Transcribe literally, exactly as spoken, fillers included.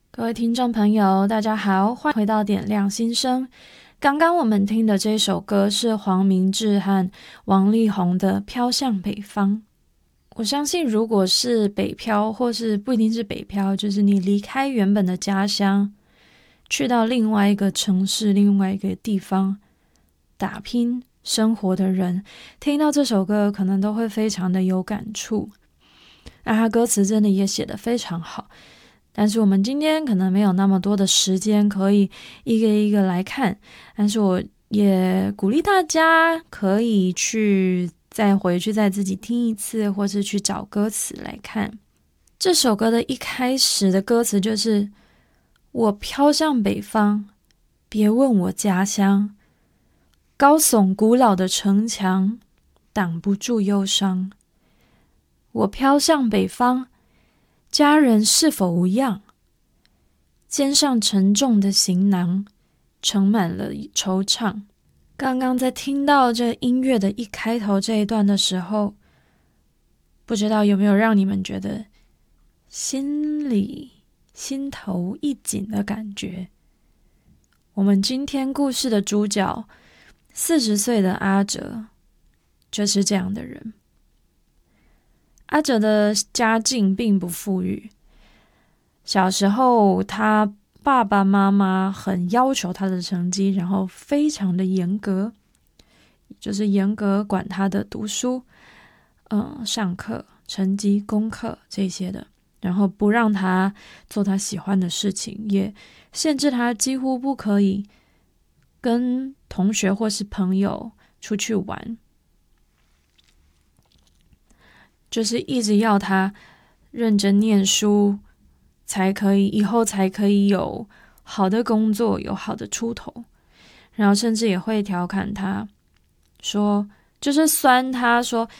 各位听众朋友，大家好，欢迎回到点亮心声。刚刚我们听的这首歌是黄明志和王力宏的《飘向北方》。我相信，如果是北漂，或是不一定是北漂，就是你离开原本的家乡，去到另外一个城市、另外一个地方打拼生活的人，听到这首歌可能都会非常的有感触。那他歌词真的也写得非常好。但是我们今天可能没有那么多的时间可以一个一个来看，但是我也鼓励大家可以去再回去再自己听一次，或是去找歌词来看。这首歌的一开始的歌词就是我飘向北方，别问我家乡，高耸古老的城墙挡不住忧伤。我飘向北方，家人是否无恙？肩上沉重的行囊盛满了惆怅。刚刚在听到这音乐的一开头这一段的时候，不知道有没有让你们觉得心里心头一紧的感觉。我们今天故事的主角四十岁的阿哲就是这样的人。阿哲的家境并不富裕，小时候他爸爸妈妈很要求他的成绩，然后非常的严格，就是严格管他的读书、嗯、上课、成绩、功课这些的，然后不让他做他喜欢的事情，也限制他几乎不可以跟同学或是朋友出去玩，就是一直要他认真念书，才可以以后才可以有好的工作，有好的出头。然后甚至也会调侃他说，就是酸他说